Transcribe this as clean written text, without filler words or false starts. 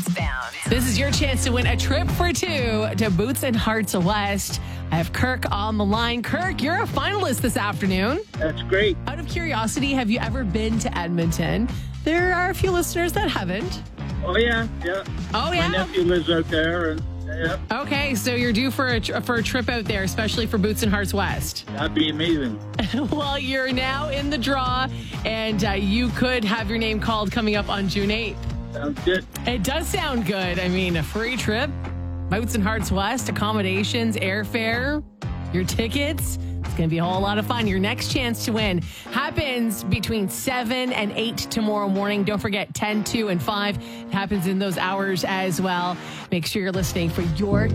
Bound. This is your chance to win a trip for two to Boots and Hearts West. I have Kirk on the line. Kirk, you're a finalist this afternoon. That's great. Out of curiosity, have you ever been to Edmonton? There are a few listeners that haven't. Oh, yeah. Oh, yeah? My nephew lives out there, and yeah, Okay, so you're due for a trip out there, especially for Boots and Hearts West. that'd be amazing. Well, you're now in the draw, and you could have your name called coming up on June 8th. Sounds good. It does sound good. I mean, a free trip, Boots and Hearts West, accommodations, airfare, your tickets. It's going to be a whole lot of fun. Your next chance to win happens between 7 and 8 tomorrow morning. Don't forget 10, 2, and 5. It happens in those hours as well. Make sure you're listening for your